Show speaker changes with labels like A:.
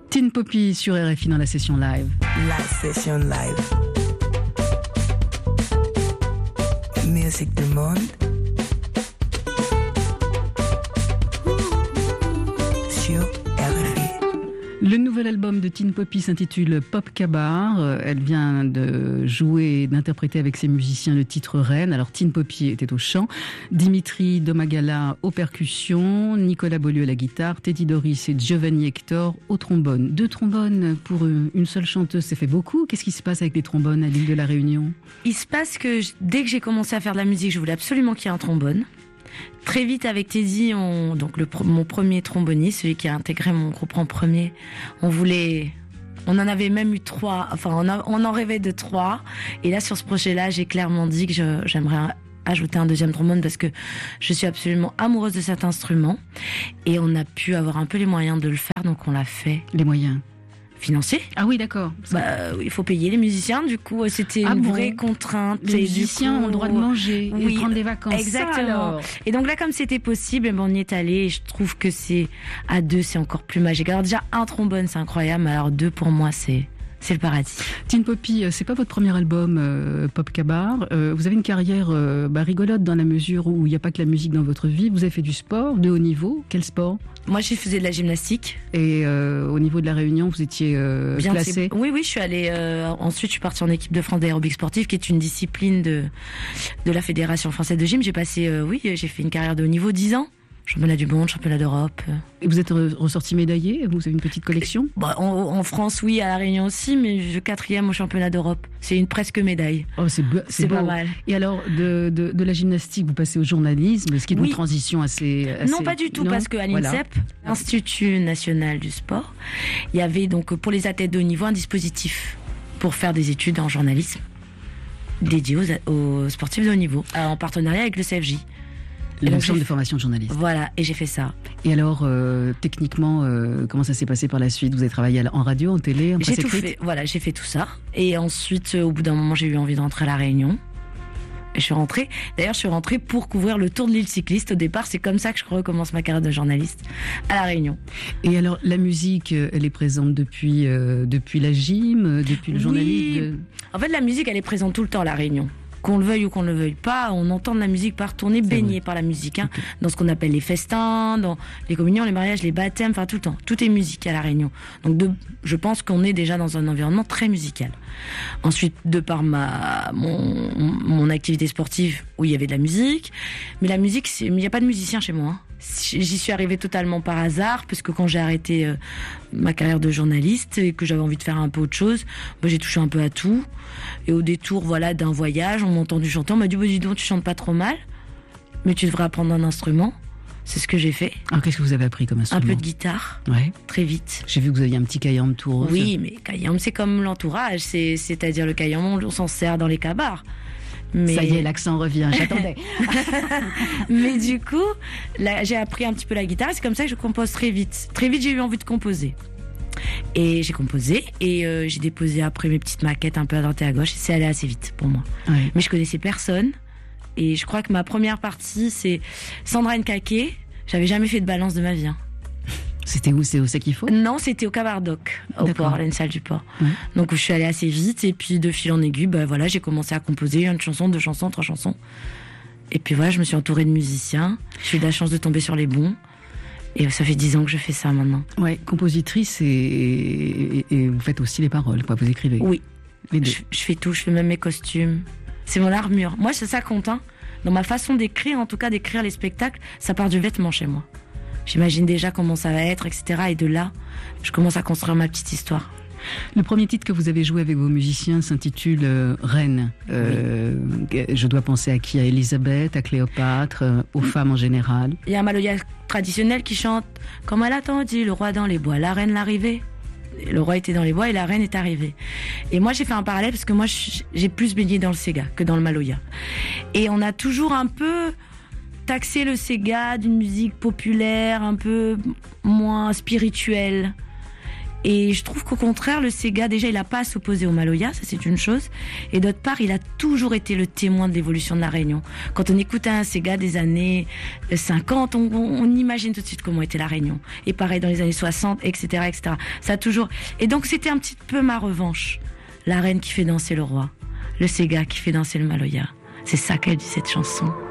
A: Tin Poppy sur RFI dans la session live.
B: La session live. Musique du monde. Sur RFI.
A: Le nouvel album de Tin Poppy s'intitule Pop Kabar. Elle vient de jouer et d'interpréter avec ses musiciens le titre Reine. Alors Tin Poppy était au chant, Dimitri Domagala aux percussions, Nicolas Beaulieu à la guitare, Teddy Doris et Giovanni Hector au trombone. 2 trombones pour une seule chanteuse, ça fait beaucoup. Qu'est-ce qui se passe avec les trombones à l'île de la Réunion ?
C: Il se passe que dès que j'ai commencé à faire de la musique, je voulais absolument qu'il y ait un trombone. Très vite avec Teddy, mon premier tromboniste, celui qui a intégré mon groupe en premier, on en avait même eu 3, enfin on en rêvait de 3. Et là sur ce projet-là, j'ai clairement dit que j'aimerais ajouter un deuxième trombone parce que je suis absolument amoureuse de cet instrument. Et on a pu avoir un peu les moyens de le faire, donc on l'a fait.
A: Les moyens
C: financiers.
A: Ah oui, d'accord.
C: Il faut payer les musiciens, du coup, c'était une vraie contrainte.
A: Les musiciens ont le droit de manger et de prendre des vacances.
C: Exactement. Et donc là, comme c'était possible, on y est allé et je trouve que à 2, c'est encore plus magique. Alors déjà, un trombone, c'est incroyable, alors 2, pour moi, c'est le paradis.
A: Tin Poppy, c'est pas votre premier album Pop Kabar. Vous avez une carrière rigolote dans la mesure où il n'y a pas que la musique dans votre vie. Vous avez fait du sport de haut niveau. Quel sport ?
C: Moi, je faisais de la gymnastique.
A: Et au niveau de la Réunion, vous étiez classée ?
C: Oui, je suis allée. Ensuite, je suis partie en équipe de France d'aérobic sportif, qui est une discipline de la Fédération française de gym. J'ai fait une carrière de haut niveau 10 ans. Championnat du monde, championnat d'Europe.
A: Et vous êtes ressorti médaillé ? Vous avez une petite collection ?
C: En France, oui, à La Réunion aussi, mais je 4e au championnat d'Europe. C'est une presque médaille.
A: Oh, c'est
C: pas mal.
A: Et alors, de la gymnastique, vous passez au journalisme, ce qui est une transition assez...
C: Non, pas du tout, parce qu'à l'INSEP, l'Institut National du Sport, il y avait donc pour les athlètes de haut niveau un dispositif pour faire des études en journalisme dédié aux sportifs de haut niveau, en partenariat avec le CFJ.
A: Le centre de formation de journaliste.
C: Voilà, et j'ai fait ça.
A: Et alors, techniquement, comment ça s'est passé par la suite ? Vous avez travaillé en radio, en télé, en presse écrite ?
C: J'ai fait tout ça. Et ensuite, au bout d'un moment, j'ai eu envie de rentrer à La Réunion. Et je suis rentrée. D'ailleurs, je suis rentrée pour couvrir le Tour de l'île cycliste. Au départ, c'est comme ça que je recommence ma carrière de journaliste à La Réunion.
A: Et alors, la musique, elle est présente depuis la gym, depuis le journalisme.
C: En fait, la musique, elle est présente tout le temps à La Réunion. Qu'on le veuille ou qu'on ne le veuille pas, on entend de la musique partout, on est baigné par la musique, okay. Dans ce qu'on appelle les festins, dans les communions, les mariages, les baptêmes, enfin tout le temps. Tout est musique à La Réunion. Donc je pense qu'on est déjà dans un environnement très musical. Ensuite, de par mon activité sportive, où il y avait de la musique, mais la musique, il n'y a pas de musicien chez moi. J'y suis arrivée totalement par hasard, parce que quand j'ai arrêté ma carrière de journaliste et que j'avais envie de faire un peu autre chose, j'ai touché un peu à tout. Et au détour d'un voyage, on m'a entendu chanter, on m'a dit dis donc, tu chantes pas trop mal, mais tu devrais apprendre un instrument. C'est ce que j'ai fait.
A: Alors qu'est-ce que vous avez appris comme instrument ?
C: Un peu de guitare, très vite.
A: J'ai vu que vous aviez un petit kayam tout rose.
C: Oui, mais kayam, c'est comme l'entourage, c'est-à-dire le kayam, on s'en sert dans les kabars.
A: Mais... Ça y est, l'accent revient, j'attendais.
C: Mais du coup, là, j'ai appris un petit peu la guitare, c'est comme ça que je compose très vite. Très vite, j'ai eu envie de composer. Et j'ai composé, et j'ai déposé après mes petites maquettes un peu à droite et à gauche, et c'est allé assez vite pour moi. Ouais. Mais je connaissais personne, et je crois que ma première partie, c'est Sandra Nkake. J'avais jamais fait de balance de ma vie.
A: C'était où ? C'est au Sakifo ?
C: Non, c'était au Cabardoc, au port, une salle du port. Ouais. Donc je suis allée assez vite, et puis de fil en aiguille, j'ai commencé à composer une chanson, 2 chansons, 3 chansons. Et puis voilà, je me suis entourée de musiciens. J'ai eu la chance de tomber sur les bons. Et ça fait 10 ans que je fais ça maintenant.
A: Ouais, compositrice et vous faites aussi les paroles, quoi. Vous écrivez.
C: Oui. Les deux. Je fais tout, je fais même mes costumes. C'est mon armure. Moi, c'est ça compte. Dans ma façon d'écrire, en tout cas d'écrire les spectacles, ça part du vêtement chez moi. J'imagine déjà comment ça va être, etc. Et de là, je commence à construire ma petite histoire.
A: Le premier titre que vous avez joué avec vos musiciens s'intitule Reine. Oui. Je dois penser à qui ? À Elisabeth, à Cléopâtre, aux femmes en général.
C: Il y a un maloya traditionnel qui chante « Comme elle attendit le roi dans les bois, la reine l'arrivée ». Le roi était dans les bois et la reine est arrivée. Et moi, j'ai fait un parallèle parce que moi, j'ai plus baigné dans le Sega que dans le maloya. Et on a toujours un peu taxé le Sega d'une musique populaire, un peu moins spirituelle. Et je trouve qu'au contraire, le Sega, déjà, il n'a pas à s'opposer au Maloya, ça c'est une chose. Et d'autre part, il a toujours été le témoin de l'évolution de la Réunion. Quand on écoute un Sega des années 50, on imagine tout de suite comment était la Réunion. Et pareil dans les années 60, etc., etc. Ça a toujours... Et donc c'était un petit peu ma revanche. La reine qui fait danser le roi. Le Sega qui fait danser le Maloya. C'est ça qu'elle dit, cette chanson.